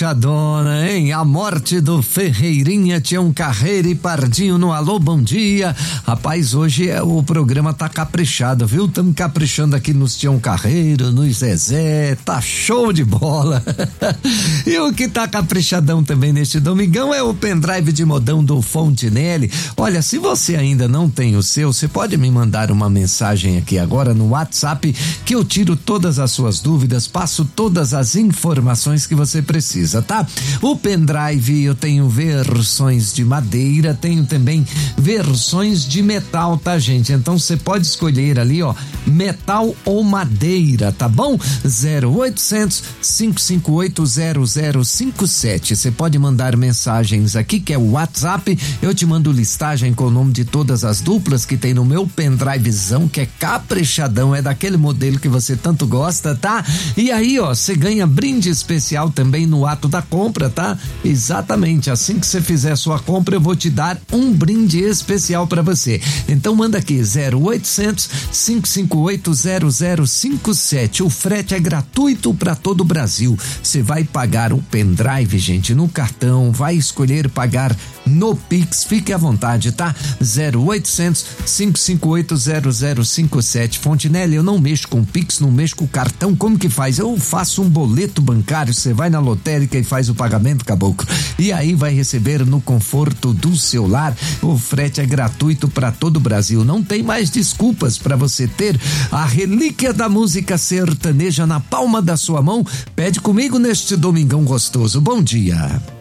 Dona, hein? A morte do Ferreirinha, Tião Carreira e Pardinho no Alô Bom Dia. Rapaz, hoje o programa tá caprichado, viu? Estamos caprichando aqui nos Tião Carreiro, nos Zezé, tá show de bola. E o que tá caprichadão também neste domingão é o pendrive de modão do Fontinelli. Olha, se você ainda não tem o seu, você pode me mandar uma mensagem aqui agora no WhatsApp que eu tiro todas as suas dúvidas, passo todas as informações que você precisa. Tá? O pendrive eu tenho versões de madeira, tenho também versões de metal, tá, gente? Então você pode escolher ali, ó, metal ou madeira, tá bom? 0800 558 0057. Você pode mandar mensagens aqui, que é o WhatsApp. Eu te mando listagem com o nome de todas as duplas que tem no meu pendrivezão, que é caprichadão, é daquele modelo que você tanto gosta, tá? E aí, ó, você ganha brinde especial também no ato da compra, tá? Exatamente, assim que você fizer sua compra, eu vou te dar um brinde especial para você. Então manda aqui 0800 558 0057. O frete é gratuito para todo o Brasil. Você vai pagar o pendrive, gente, no cartão, vai escolher pagar no Pix, fique à vontade, tá? 0800 558 0057. Fontinelli, eu não mexo com Pix, não mexo com cartão, como que faz? Eu faço um boleto bancário, você vai na lotérica e faz o pagamento, caboclo, e aí vai receber no conforto do seu lar. O frete é gratuito para todo o Brasil, não tem mais desculpas para você ter a relíquia da música sertaneja na palma da sua mão. Pede comigo neste domingão gostoso. Bom dia.